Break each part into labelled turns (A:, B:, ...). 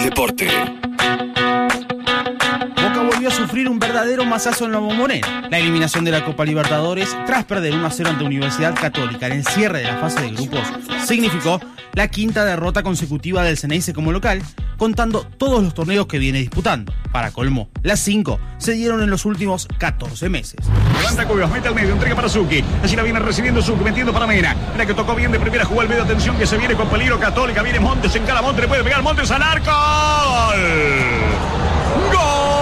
A: Deporte.
B: Boca volvió a sufrir un verdadero masazo en la Bombonera. La eliminación de la Copa Libertadores, tras perder 1-0 ante Universidad Católica en el cierre de la fase de grupos, significó la quinta derrota consecutiva del Xeneize como local, contando todos los torneos que viene disputando. Para colmo, las 5 se dieron en los últimos 14 meses.
C: Levanta Cuevas, mete al medio, entrega para Zucchi. Allí la viene recibiendo Zucchi, metiendo para Mena. Mira que tocó bien de primera, jugó al medio, atención que se viene con peligro Católica. Viene Montes, encara Montes, le puede pegar Montes al arco. ¡Gol!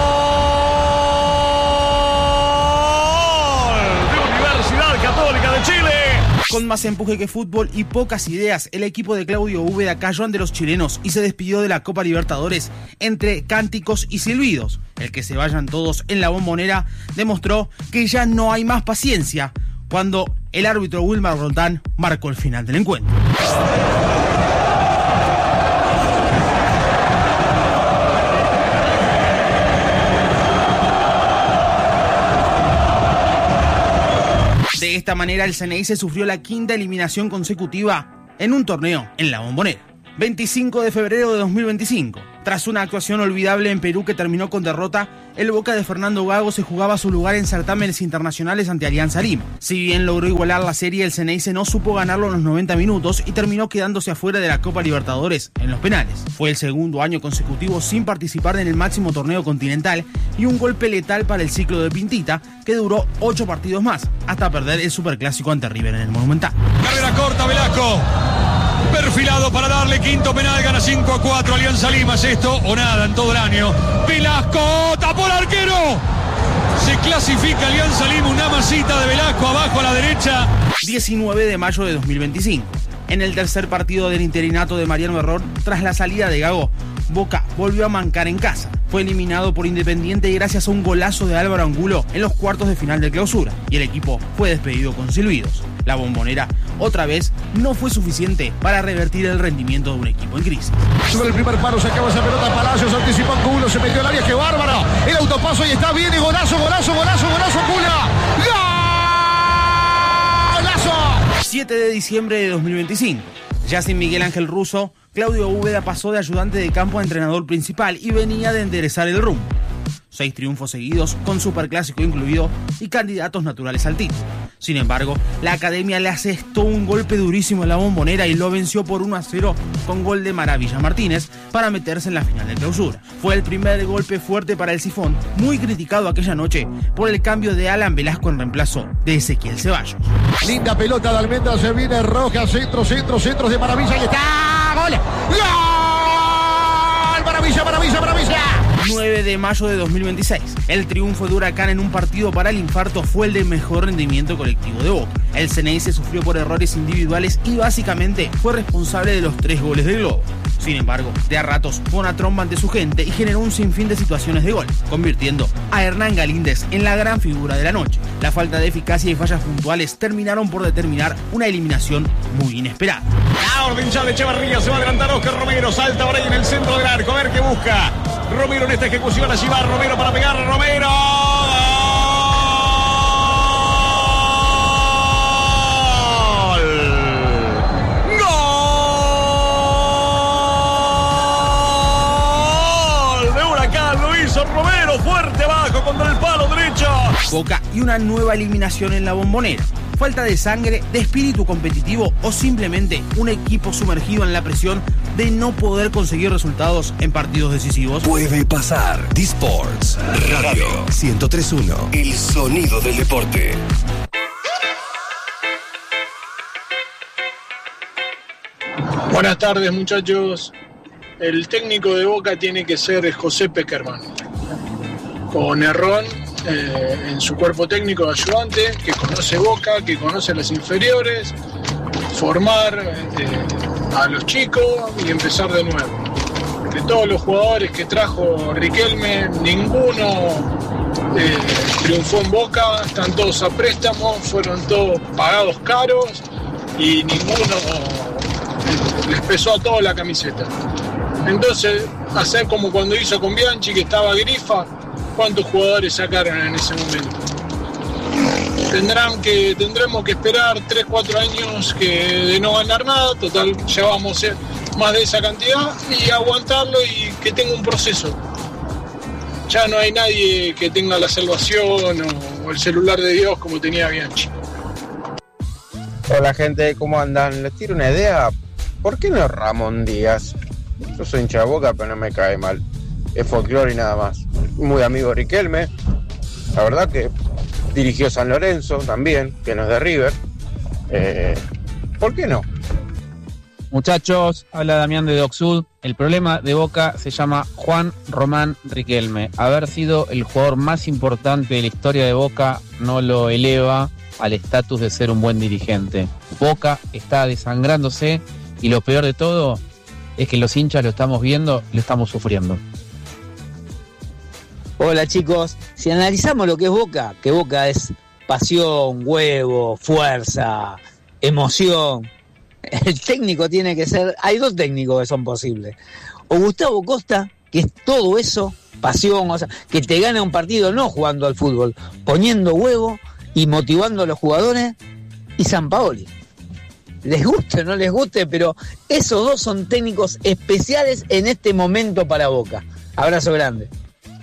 C: De Universidad Católica de Chile.
B: Con más empuje que fútbol y pocas ideas, el equipo de Claudio Úbeda cayó ante los chilenos y se despidió de la Copa Libertadores entre cánticos y silbidos. El que se vayan todos en la Bombonera demostró que ya no hay más paciencia cuando el árbitro Wilmar Roldán marcó el final del encuentro. De esta manera, el Xeneize sufrió la quinta eliminación consecutiva en un torneo en la Bombonera. 25 de febrero de 2025. Tras una actuación olvidable en Perú que terminó con derrota, el Boca de Fernando Gago se jugaba su lugar en certámenes internacionales ante Alianza Lima. Si bien logró igualar la serie, el Xeneize no supo ganarlo en los 90 minutos y terminó quedándose afuera de la Copa Libertadores en los penales. Fue el segundo año consecutivo sin participar en el máximo torneo continental y un golpe letal para el ciclo de Pintita, que duró 8 partidos más, hasta perder el Superclásico ante River en el Monumental.
C: Carrera corta, Velasco. Perfilado para darle quinto penal, gana 5-4 Alianza Lima. ¿Es esto o nada en todo el año? Velasco, tapó el arquero. Se clasifica Alianza Lima, una masita de Velasco abajo a la derecha.
B: 19 de mayo de 2025. En el tercer partido del interinato de Mariano Error, tras la salida de Gago, Boca volvió a mancar en casa. Fue eliminado por Independiente gracias a un golazo de Álvaro Angulo en los cuartos de final de clausura, y el equipo fue despedido con silbidos. La Bombonera, otra vez, no fue suficiente para revertir el rendimiento de un equipo en crisis.
D: Sobre el primer palo, se acaba esa pelota, Palacios anticipó Angulo, se metió al área, ¡qué bárbaro! El autopaso y está bien, y golazo, Cula. ¡Golazo!
B: 7 de diciembre de 2025. Ya sin Miguel Ángel Russo, Claudio Úbeda pasó de ayudante de campo a entrenador principal y venía de enderezar el rumbo. 6 triunfos seguidos, con Superclásico incluido, y candidatos naturales al título. Sin embargo, la academia le asestó un golpe durísimo a la Bombonera y lo venció por 1-0 con gol de Maravilla Martínez para meterse en la final de clausura. Fue el primer golpe fuerte para el Sifón, muy criticado aquella noche por el cambio de Alan Velasco en reemplazo de Ezequiel Ceballos.
D: Linda pelota de Almendra, se viene Roja, centros de Maravilla, y está, ¡gol! ¡Gol! Maravilla.
B: 9 de mayo de 2026. El triunfo de Huracán en un partido para el infarto fue el de mejor rendimiento colectivo de Boca. El Xeneize sufrió por errores individuales y básicamente fue responsable de los 3 goles del Globo. Sin embargo, de a ratos fue una tromba ante su gente y generó un sinfín de situaciones de gol, convirtiendo a Hernán Galíndez en la gran figura de la noche. La falta de eficacia y fallas puntuales terminaron por determinar una eliminación muy inesperada.
C: La orden ya de Echevarría, se va a adelantar Oscar Romero, salta por ahí en el centro del arco, a ver qué busca. Romero en esta ejecución, allí va Romero para pegar, Romero. Romero, fuerte abajo contra el palo derecho.
B: Boca y una nueva eliminación en la Bombonera. Falta de sangre, de espíritu competitivo o simplemente un equipo sumergido en la presión de no poder conseguir resultados en partidos decisivos.
A: Puede pasar. D-Sports Radio 103.1. El sonido del deporte.
E: Buenas tardes, muchachos. El técnico de Boca tiene que ser José Peckerman, con Errón en su cuerpo técnico de ayudante, que conoce Boca, que conoce las inferiores, formar a los chicos y empezar de nuevo. De todos los jugadores que trajo Riquelme, ninguno triunfó en Boca, están todos a préstamo, fueron todos pagados caros y ninguno les pesó a todos la camiseta. Entonces, hacer como cuando hizo con Bianchi, que estaba Grifa, ¿cuántos jugadores sacaron en ese momento? Tendremos que esperar 3-4 años de no ganar nada. Total, más de esa cantidad y aguantarlo y que tenga un proceso. Ya no hay nadie que tenga la salvación o el celular de Dios como tenía Bianchi.
F: Hola gente, ¿cómo andan? Les tiro una idea. ¿Por qué no Ramón Díaz? Yo soy hincha de Boca, pero no me cae mal. Es folclore y nada más. Muy amigo de Riquelme. La verdad que dirigió San Lorenzo también, que no es de River. ¿Por qué no?
G: Muchachos, habla Damián de Docsud. El problema de Boca se llama Juan Román Riquelme. Haber sido el jugador más importante de la historia de Boca no lo eleva al estatus de ser un buen dirigente. Boca está desangrándose y lo peor de todo es que los hinchas lo estamos viendo, lo estamos sufriendo.
H: Hola chicos, si analizamos lo que es Boca, que Boca es pasión, huevo, fuerza, emoción. El técnico tiene que ser... Hay dos técnicos que son posibles. O Gustavo Costa, que es todo eso, pasión, o sea, que te gana un partido no jugando al fútbol, poniendo huevo y motivando a los jugadores, y Sampaoli. Les guste o no les guste, pero esos dos son técnicos especiales en este momento para Boca. Abrazo grande.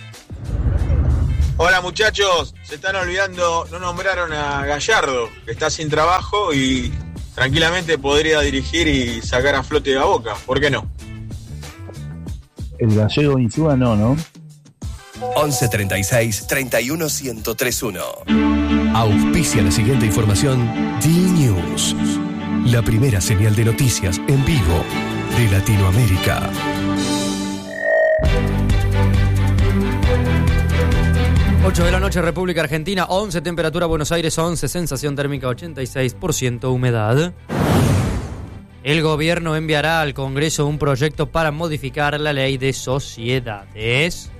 I: Hola muchachos, se están olvidando, no nombraron a Gallardo, que está sin trabajo y tranquilamente podría dirigir y sacar a flote a Boca, ¿por qué no?
J: El gallego Insúa no.
A: 11 36 31 1031. Auspicia la siguiente información D-News, la primera señal de noticias en vivo de Latinoamérica.
K: Ocho de la noche, República Argentina, 11, temperatura Buenos Aires 11, sensación térmica 86%, humedad. El gobierno enviará al Congreso un proyecto para modificar la ley de sociedades.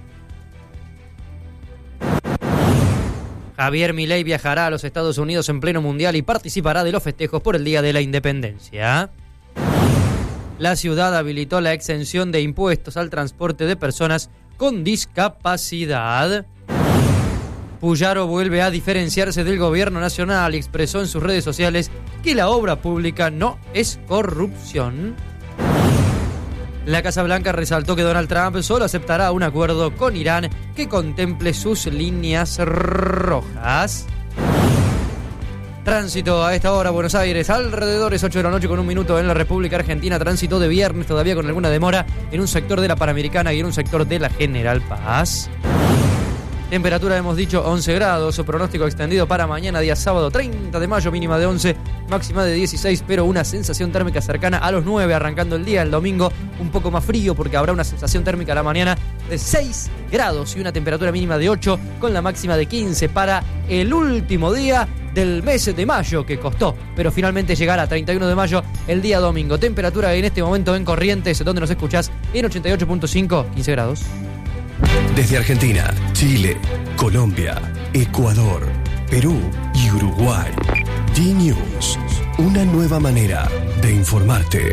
K: Javier Milei viajará a los Estados Unidos en pleno mundial y participará de los festejos por el Día de la Independencia. La ciudad habilitó la exención de impuestos al transporte de personas con discapacidad. Puyaro vuelve a diferenciarse del gobierno nacional y expresó en sus redes sociales que la obra pública no es corrupción. La Casa Blanca resaltó que Donald Trump solo aceptará un acuerdo con Irán que contemple sus líneas rojas. Tránsito a esta hora, Buenos Aires, alrededores 8 de la noche con 1 minuto en la República Argentina. Tránsito de viernes todavía con alguna demora en un sector de la Panamericana y en un sector de la General Paz. Temperatura, hemos dicho, 11 grados. Pronóstico extendido para mañana, día sábado 30 de mayo, mínima de 11, máxima de 16, pero una sensación térmica cercana a los 9, arrancando el día. El domingo un poco más frío porque habrá una sensación térmica a la mañana de 6 grados y una temperatura mínima de 8 con la máxima de 15 para el último día del mes de mayo, que costó, pero finalmente llegará a 31 de mayo el día domingo. Temperatura en este momento en Corrientes, donde nos escuchás, en 88.5, 15 grados.
A: Desde Argentina, Chile, Colombia, Ecuador, Perú y Uruguay. D-News, una nueva manera de informarte.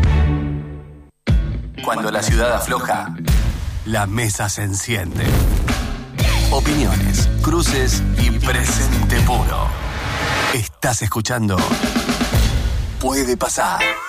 A: Cuando la ciudad afloja, la mesa se enciende. Opiniones, cruces y presente puro. Estás escuchando Puede Pasar.